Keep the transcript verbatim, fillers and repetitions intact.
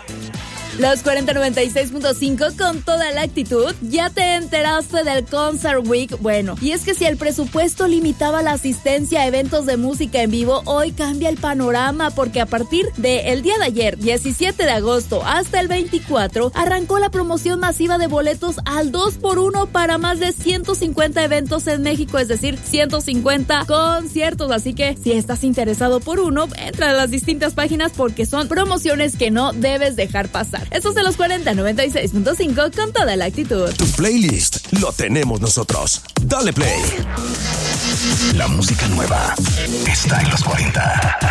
Los cuarenta noventa y seis punto cinco con toda la actitud. ¿Ya te enteraste del Concert Week? Bueno, y es que si el presupuesto limitaba la asistencia a eventos de música en vivo, hoy cambia el panorama porque a partir del día de ayer, diecisiete de agosto, hasta el veinticuatro, arrancó la promoción masiva de boletos al dos por uno para más de ciento cincuenta eventos en México, es decir, ciento cincuenta conciertos. Así que si estás interesado por uno, entra a las distintas páginas porque son promociones que no debes dejar pasar. Estos de los cuarenta noventa y seis punto cinco con toda la actitud. Tu playlist lo tenemos nosotros. Dale play. La música nueva está en los cuarenta.